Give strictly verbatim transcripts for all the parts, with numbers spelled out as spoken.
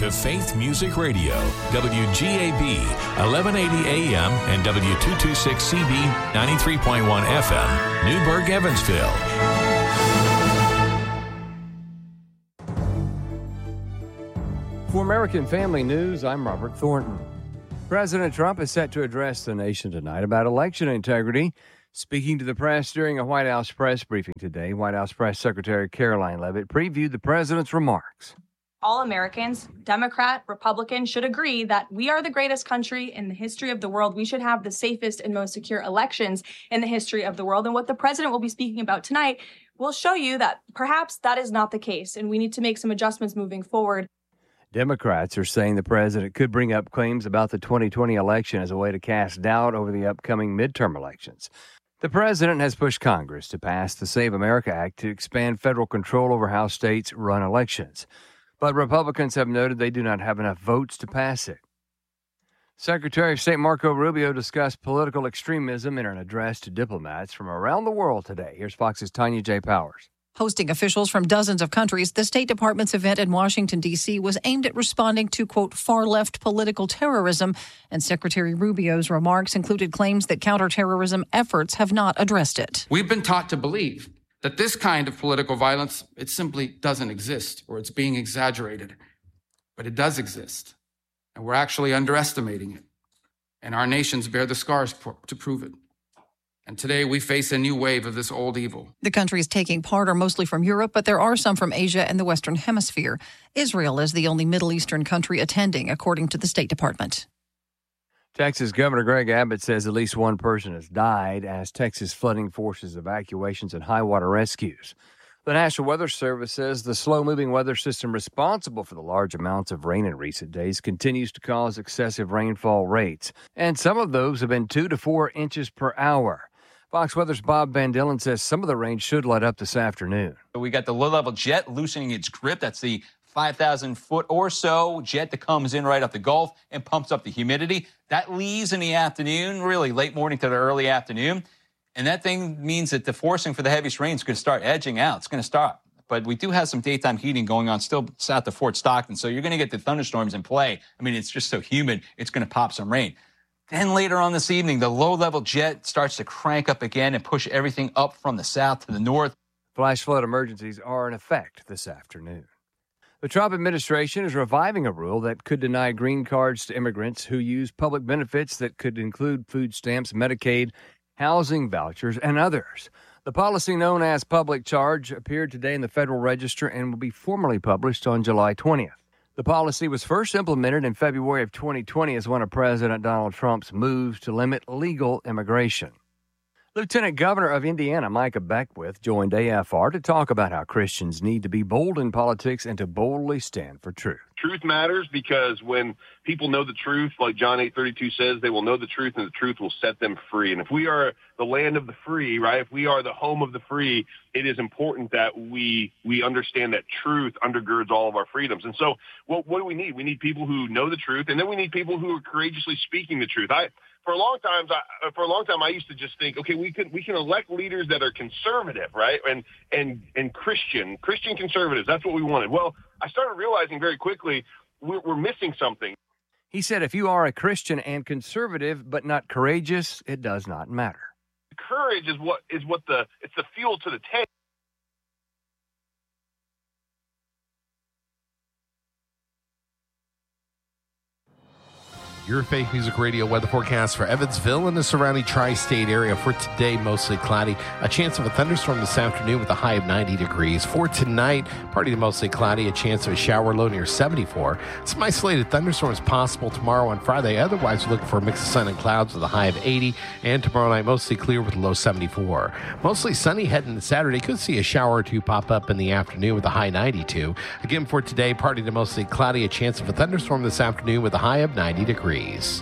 to Faith Music Radio, W G A B, eleven eighty A M and W two twenty-six C B, ninety-three point one F M, Newburgh, Evansville. For American Family News, I'm Robert Thornton. President Trump is set to address the nation tonight about election integrity. Speaking to the press during a White House press briefing today, White House Press Secretary Caroline Leavitt previewed the president's remarks. All Americans, Democrat, Republican, should agree that we are the greatest country in the history of the world. We should have the safest and most secure elections in the history of the world. And what the president will be speaking about tonight will show you that perhaps that is not the case, and we need to make some adjustments moving forward. Democrats are saying the president could bring up claims about the twenty twenty election as a way to cast doubt over the upcoming midterm elections. The president has pushed Congress to pass the Save America Act to expand federal control over how states run elections. But Republicans have noted they do not have enough votes to pass it. Secretary of State Marco Rubio discussed political extremism in an address to diplomats from around the world today. Here's Fox's Tanya J. Powers. Hosting officials from dozens of countries, the State Department's event in Washington, D C was aimed at responding to, quote, far-left political terrorism, and Secretary Rubio's remarks included claims that counterterrorism efforts have not addressed it. We've been taught to believe that this kind of political violence, it simply doesn't exist, or it's being exaggerated. But it does exist, and we're actually underestimating it, and our nations bear the scars to prove it. And today we face a new wave of this old evil. The countries taking part are mostly from Europe, but there are some from Asia and the Western Hemisphere. Israel is the only Middle Eastern country attending, according to the State Department. Texas Governor Greg Abbott says at least one person has died as Texas flooding forces evacuations and high water rescues. The National Weather Service says the slow-moving weather system responsible for the large amounts of rain in recent days continues to cause excessive rainfall rates, and some of those have been two to four inches per hour. Fox Weather's Bob Van Dillen says some of the rain should let up this afternoon. We got the low-level jet loosening its grip. That's the five thousand foot or so jet that comes in right off the Gulf and pumps up the humidity. That leaves in the afternoon, really late morning to the early afternoon. And that thing means that the forcing for the heaviest rain is going to start edging out. It's going to stop. But we do have some daytime heating going on still south of Fort Stockton. So you're going to get the thunderstorms in play. I mean, it's just so humid, it's going to pop some rain. Then later on this evening, the low-level jet starts to crank up again and push everything up from the south to the north. Flash flood emergencies are in effect this afternoon. The Trump administration is reviving a rule that could deny green cards to immigrants who use public benefits that could include food stamps, Medicaid, housing vouchers, and others. The policy, known as Public Charge, appeared today in the Federal Register and will be formally published on July twentieth. The policy was first implemented in February of twenty twenty as one of President Donald Trump's moves to limit legal immigration. Lieutenant Governor of Indiana Micah Beckwith joined A F R to talk about how Christians need to be bold in politics and to boldly stand for truth. Truth matters because when people know the truth, like John eight thirty-two says, they will know the truth and the truth will set them free. And if we are the land of the free, right, if we are the home of the free, it is important that we we understand that truth undergirds all of our freedoms. And so what, what do we need? We need people who know the truth, and then we need people who are courageously speaking the truth. I For a long time, I, for a long time, I used to just think, okay, we can we can elect leaders that are conservative, right, and and and Christian Christian conservatives. That's what we wanted. Well, I started realizing very quickly we're, we're missing something. He said, if you are a Christian and conservative but not courageous, it does not matter. Courage is what is what the it's the fuel to the tank. Your Faith Music Radio weather forecast for Evansville and the surrounding tri-state area. For today, mostly cloudy. A chance of a thunderstorm this afternoon with a high of ninety degrees. For tonight, partly to mostly cloudy. A chance of a shower low near seventy-four. Some isolated thunderstorms possible tomorrow and Friday. Otherwise, we're looking for a mix of sun and clouds with a high of eighty. And tomorrow night, mostly clear with a low seventy-four. Mostly sunny heading to Saturday. Could see a shower or two pop up in the afternoon with a high ninety-two. Again, for today, partly to mostly cloudy. A chance of a thunderstorm this afternoon with a high of ninety degrees.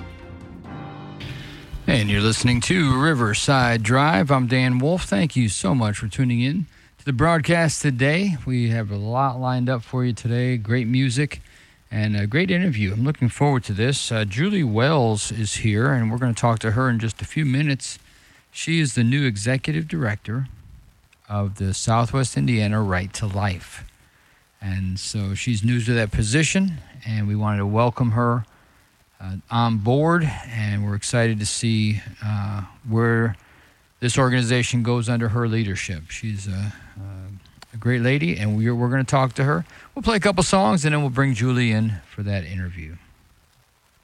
And you're listening to Riverside Drive. I'm Dan Wolf. Thank you so much for tuning in to the broadcast today. We have a lot lined up for you today. Great music and a great interview. I'm looking forward to this. Uh, Julie Wells is here, and we're going to talk to her in just a few minutes. She is the new executive director of the Southwest Indiana Right to Life. And so she's new to that position, and we wanted to welcome her uh, on board, and we're excited to see uh, where this organization goes under her leadership. She's a, a great lady, and we're, we're going to talk to her. We'll play a couple songs, and then we'll bring Julie in for that interview.